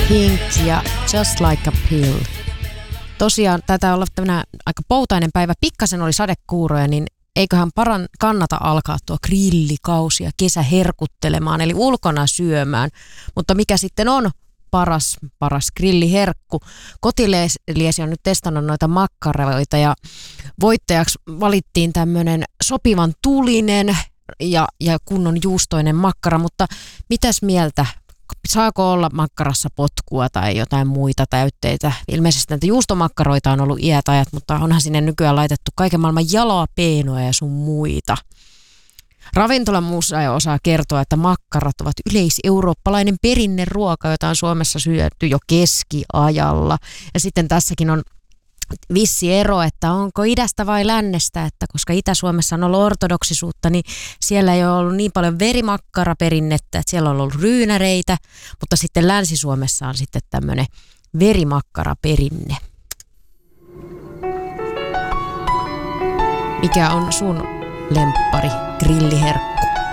Pink ja Just Like a Pill. Tosiaan taitaa olla tämmöinen aika poutainen päivä. Pikkasen oli sadekuuroja, niin eiköhän kannata alkaa tuo grillikausi ja kesä herkuttelemaan, eli ulkona syömään. Mutta mikä sitten on paras grilliherkku? Kotiliesi on nyt testannut noita makkaroita ja voittajaksi valittiin tämmöinen sopivan tulinen ja kunnon juustoinen makkara, mutta mitäs mieltä? Saako olla makkarassa potkua tai jotain muita täytteitä? Ilmeisesti näitä juustomakkaroita on ollut iät ajat, mutta onhan sinne nykyään laitettu kaiken maailman jalapeenoja ja sun muita. Ravintolamuseo osaa kertoa, että makkarat ovat yleiseurooppalainen perinneruoka, jota on Suomessa syöty jo keskiajalla. Ja sitten tässäkin on vissi ero, että onko idästä vai lännestä, että koska Itä-Suomessa on ollut ortodoksisuutta, niin siellä ei ole ollut niin paljon verimakkaraperinnettä, että siellä on ollut ryynäreitä, mutta sitten Länsi-Suomessa on sitten tämmöinen verimakkaraperinne. Mikä on sun lemppari grilliherkku?